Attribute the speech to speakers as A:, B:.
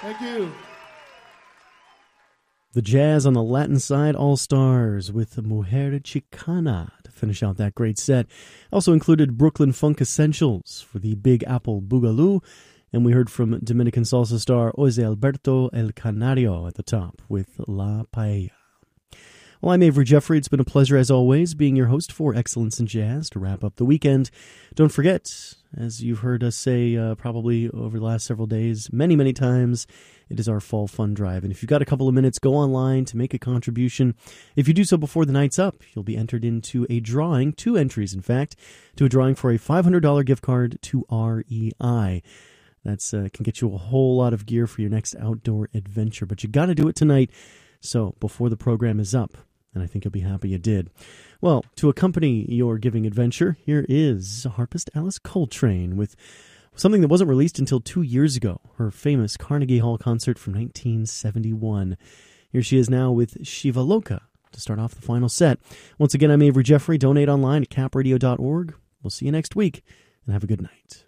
A: Thank you.
B: The jazz on the Latin side, All Stars with Mujer Chicana to finish out that great set. Also included Brooklyn Funk Essentials for the Big Apple Boogaloo, and we heard from Dominican salsa star Jose Alberto El Canario at the top with La Paella. Well, I'm Avery Jeffrey. It's been a pleasure, as always, being your host for Excellence in Jazz to wrap up the weekend. Don't forget, as you've heard us say probably over the last several days, many, many times, it is our Fall Fun Drive. And if you've got a couple of minutes, go online to make a contribution. If you do so before the night's up, you'll be entered into a drawing, 2 entries, in fact, to a drawing for a $500 gift card to REI. That's can get you a whole lot of gear for your next outdoor adventure. But you got to do it tonight, so before the program is up. And I think you'll be happy you did. Well, to accompany your giving adventure, here is harpist Alice Coltrane with something that wasn't released until 2 years ago, her famous Carnegie Hall concert from 1971. Here she is now with Shiva Loka to start off the final set. Once again, I'm Avery Jeffrey. Donate online at capradio.org. We'll see you next week, and have a good night.